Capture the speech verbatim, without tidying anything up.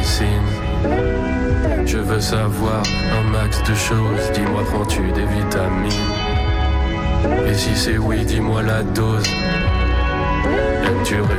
médecine. Je veux savoir un max de choses. Dis-moi, prends-tu des vitamines? Et si c'est oui, dis-moi la dose. Aimes-tu